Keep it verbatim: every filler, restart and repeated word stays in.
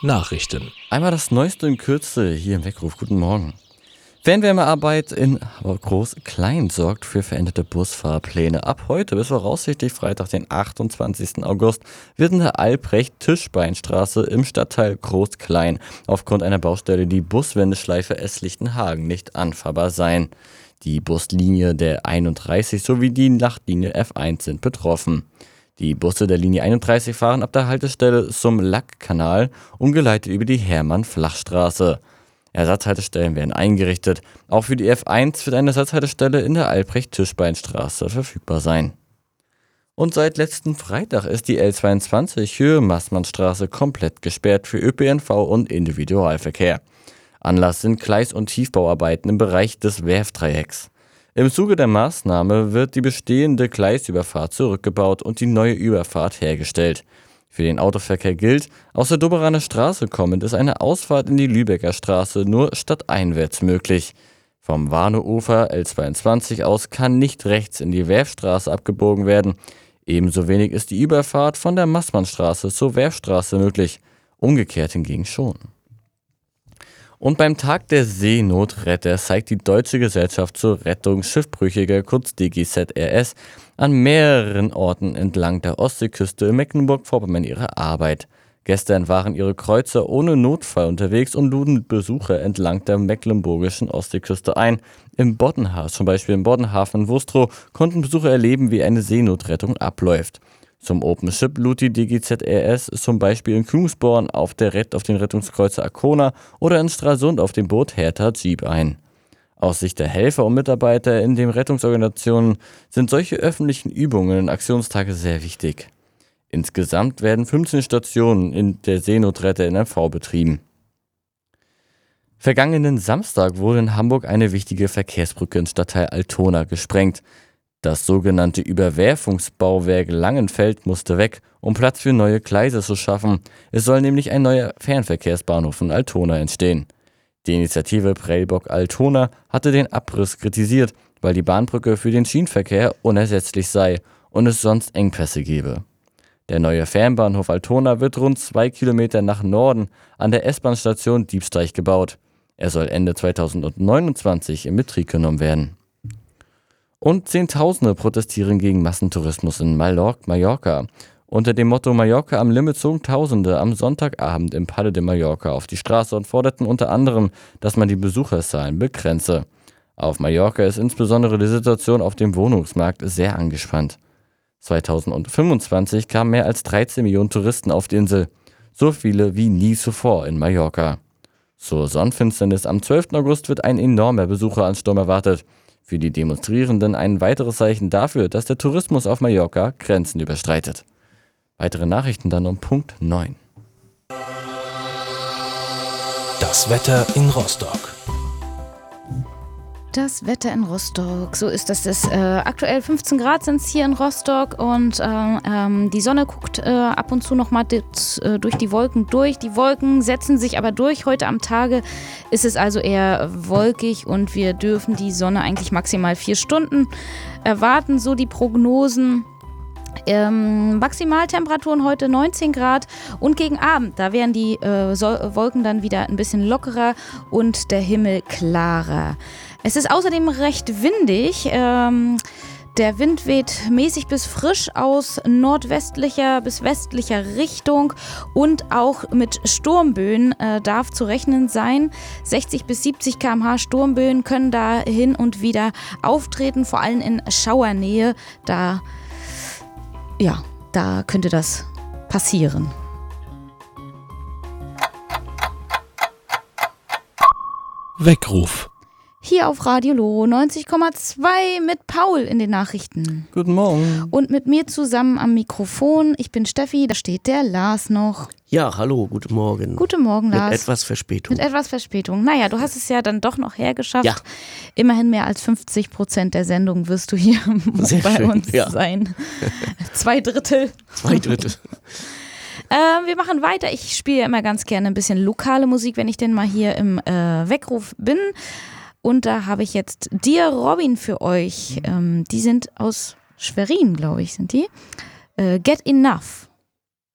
Nachrichten. Einmal das Neueste in Kürze hier im Weckruf. Guten Morgen. Fernwärmearbeit in Groß-Klein sorgt für veränderte Busfahrpläne. Ab heute bis voraussichtlich Freitag, den achtundzwanzigsten August, wird in der Albrecht-Tischbeinstraße im Stadtteil Groß-Klein aufgrund einer Baustelle die Buswendeschleife Eßlichtenhagen nicht anfahrbar sein. Die Buslinie der einunddreißig sowie die Nachtlinie F eins sind betroffen. Die Busse der Linie einunddreißig fahren ab der Haltestelle zum Lackkanal, umgeleitet über die Hermann-Flach-Straße. Ersatzhaltestellen werden eingerichtet. Auch für die F eins wird eine Ersatzhaltestelle in der Albrecht-Tischbeinstraße verfügbar sein. Und seit letzten Freitag ist die L zweiundzwanzig Höhe Maßmannstraße komplett gesperrt für Ö P N V und Individualverkehr. Anlass sind Gleis- und Tiefbauarbeiten im Bereich des Werftdreiecks. Im Zuge der Maßnahme wird die bestehende Gleisüberfahrt zurückgebaut und die neue Überfahrt hergestellt. Für den Autoverkehr gilt, aus der Doberaner Straße kommend ist eine Ausfahrt in die Lübecker Straße nur stadteinwärts möglich. Vom Warneufer L zweiundzwanzig aus kann nicht rechts in die Werfstraße abgebogen werden. Ebenso wenig ist die Überfahrt von der Maßmannstraße zur Werfstraße möglich. Umgekehrt hingegen schon. Und beim Tag der Seenotretter zeigt die Deutsche Gesellschaft zur Rettung Schiffbrüchiger, kurz D G Z R S, an mehreren Orten entlang der Ostseeküste in Mecklenburg-Vorpommern ihre Arbeit. Gestern waren ihre Kreuzer ohne Notfall unterwegs und luden Besucher entlang der mecklenburgischen Ostseeküste ein. Im Boddenhafen, zum Beispiel im Boddenhafen in Wustrow, konnten Besucher erleben, wie eine Seenotrettung abläuft. Zum Open Ship lud die D G Z R S zum Beispiel in Kungsborn auf, der Rett, auf den Rettungskreuzer Arkona oder in Stralsund auf dem Boot Hertha Jeep ein. Aus Sicht der Helfer und Mitarbeiter in den Rettungsorganisationen sind solche öffentlichen Übungen und Aktionstage sehr wichtig. Insgesamt werden fünfzehn Stationen in der Seenotretter in M V betrieben. Vergangenen Samstag wurde in Hamburg eine wichtige Verkehrsbrücke im Stadtteil Altona gesprengt. Das sogenannte Überwerfungsbauwerk Langenfeld musste weg, um Platz für neue Gleise zu schaffen. Es soll nämlich ein neuer Fernverkehrsbahnhof in Altona entstehen. Die Initiative Prellbock-Altona hatte den Abriss kritisiert, weil die Bahnbrücke für den Schienenverkehr unersetzlich sei und es sonst Engpässe gebe. Der neue Fernbahnhof Altona wird rund zwei Kilometer nach Norden an der S-Bahn-Station Diebsteich gebaut. Er soll Ende zweitausendneunundzwanzig in Betrieb genommen werden. Und Zehntausende protestieren gegen Massentourismus in Mallorca. Unter dem Motto Mallorca am Limit zogen Tausende am Sonntagabend im Palais de Mallorca auf die Straße und forderten unter anderem, dass man die Besucherzahlen begrenze. Auf Mallorca ist insbesondere die Situation auf dem Wohnungsmarkt sehr angespannt. zweitausendfünfundzwanzig kamen mehr als dreizehn Millionen Touristen auf die Insel, so viele wie nie zuvor in Mallorca. Zur Sonnenfinsternis am zwölften August wird ein enormer Besucheransturm erwartet. Für die Demonstrierenden ein weiteres Zeichen dafür, dass der Tourismus auf Mallorca Grenzen überstreitet. Weitere Nachrichten dann um Punkt neun. Das Wetter in Rostock. Das Wetter in Rostock, so ist das. das äh, aktuell fünfzehn Grad sind es hier in Rostock und ähm, ähm, die Sonne guckt äh, ab und zu noch mal dit, äh, durch die Wolken durch. Die Wolken setzen sich aber durch. Heute am Tage ist es also eher wolkig und wir dürfen die Sonne eigentlich maximal vier Stunden erwarten, so die Prognosen. Ähm, Maximaltemperaturen heute neunzehn Grad und gegen Abend, da werden die äh, so- Wolken dann wieder ein bisschen lockerer und der Himmel klarer. Es ist außerdem recht windig. Ähm, der Wind weht mäßig bis frisch aus nordwestlicher bis westlicher Richtung und auch mit Sturmböen äh, darf zu rechnen sein. sechzig bis siebzig Kilometer pro Stunde Sturmböen können da hin und wieder auftreten, vor allem in Schauernähe. Da Ja, da könnte das passieren. Weckruf. Hier auf Radio Loh neunzig Komma zwei mit Paul in den Nachrichten. Guten Morgen. Und mit mir zusammen am Mikrofon, ich bin Steffi, da steht der Lars noch. Ja, hallo, guten Morgen. Guten Morgen, Lars. Mit etwas Verspätung. Mit etwas Verspätung. Naja, du hast es ja dann doch noch hergeschafft. Ja. Immerhin mehr als fünfzig Prozent der Sendung wirst du hier Sehr bei schön, uns ja. sein. Zwei Drittel. Zwei Drittel. Ähm, wir machen weiter. Ich spiele ja immer ganz gerne ein bisschen lokale Musik, wenn ich denn mal hier im äh, Weckruf bin. Und da habe ich jetzt Dear Robin für euch. Ähm, die sind aus Schwerin, glaube ich, sind die. Äh, Get Enough.